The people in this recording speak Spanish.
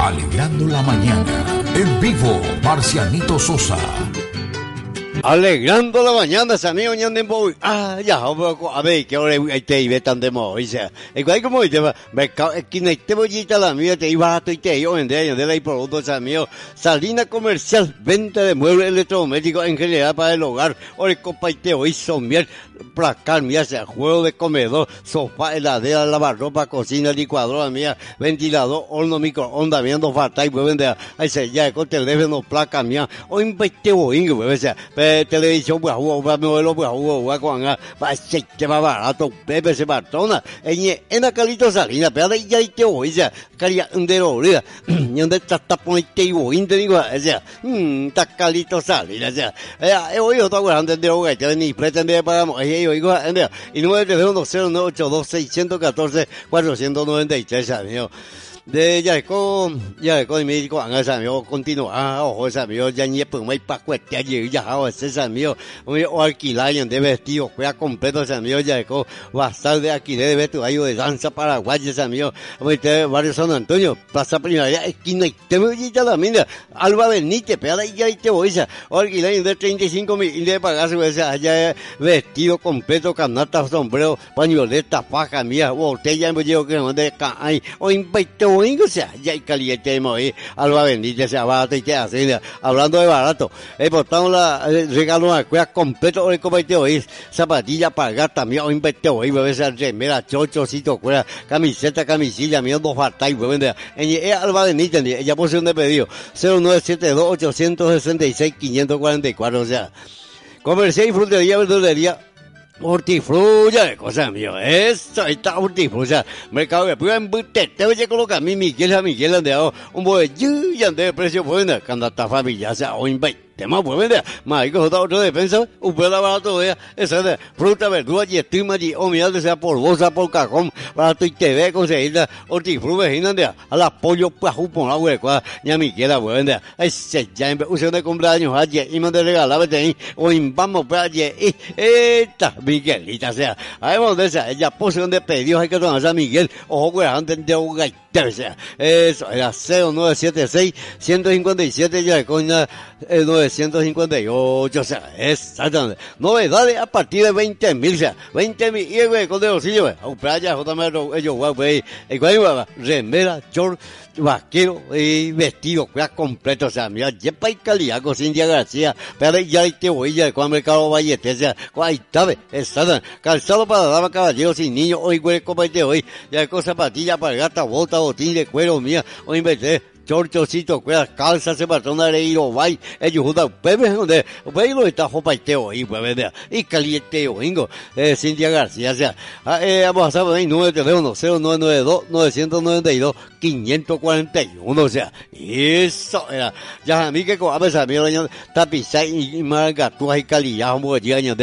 Alegrando la mañana. En vivo, Marcianito Sosa. Alegrando la mañana, amigo, ñandembo. Ya, a ver, que ahora hay te iba tan de modo, dice. Igual como dice, mercado, esquina, te voy a la mía, te iba a y te yo vender, de ahí productos, amigo. Salina comercial, venta de muebles electrodomésticos en general para el hogar. Ahora, compa, y te hoy somier, placar, mía, sea juego de comedor, sofá, heladera, lavarropa, cocina, licuadora, mía, ventilador, horno, microondas, mía, no falta y pueden vender. Ahí se ya, con teléfono, placa, mía, o investe boing, pues, televisión, pues, modelo, pues, con va a ser que va barato, Pepe se batona, en la calito salina, pero ahí ya te voy, ya, caría de orilla, y donde está poniendo y voy, te digo, ya, está calito salina, ya, he oído todo grande de hogar, que ni pretende pagamos, y oigo, y no es de 1-0-982-614-493, amigo. De ya con y me dijo ese amigo continúa ojo ese amigo ya ni pues muy pa cuete allí ya ese amigo o alquilar de vestido fue a completo ese amigo ya con bastar de alquiler de vestuario de danza paraguaya ese amigo barrio San Antonio plaza Primavera esquina y te voy a la mina Alba Benítez pero ahí ya te voy a alquilar de 35,000 y de pagarse ese allá vestido completo canasta sombrero pañoleta faja mía botella me llevo que no de cae o invento o sea, ya hay caliente de morir, Alba Benítez, se abata y te hace, hablando de barato, portamos regalo a cueva completo, el comité hoy, zapatilla para gata, mío, invente hoy, bebé, esa remera, chochocito, cueva, camiseta, camisilla, mío, dos falta y bebé, Alba Benítez, ella posee un pedido, 0972-866-544, o sea, comercial y frutería, verdulería, hortifrulla de cosas mío, eso, ahí está hortifrulla, mercado de pura embute, te voy a colocar a Miguel Andeado, un buen de precio bueno, cuando está familia, sea, o invite. Tema pues vender, más que otro defensa, un pedazo barato de esa de fruta, verdura y estima y humedad sea por bolsa, por cajón, barato y TV conseguir hortifruta, vecina a la pollo pajú por la hueca, ya mi quiera pues vender, ese ya en uso de cumpleaños ayer y me de regalar vete o vamos para ayer y esta Miguelita sea, ahí vamos de esa, ella posee de pedidos hay que tomar a Miguel, ojo que antes de un eso era 0976-157 ya con 958, o sea, exactamente. Novedades a partir de 20,000, o sea, 20,000 y el con de bolsillo, playa, ellos guay, remera, short, vaquero y vestido, completo, o sea, mira, yepa y calidad, con Cintia García, pero ya te voy, ya con Mercado Vallete, o sea, ahí está, exactamente. Calzado para dama, caballeros y niños, hoy, güey, comete hoy, ya con zapatilla para gata, bota, botín de cuero, mía, hoy inventé. Chorchocito, cuerdas, calzas, se patrona de ir o vai, ellos juntan, bebé, donde, lo está jopaiteo ahí, pues, vender, y caliente, oingo, Cintia García, o sea, vamos a saber ahí, 0992-992-541, o sea, eso era, ya a mí que con a veces a mí, tapizar y margatúas y calidad, como que llegan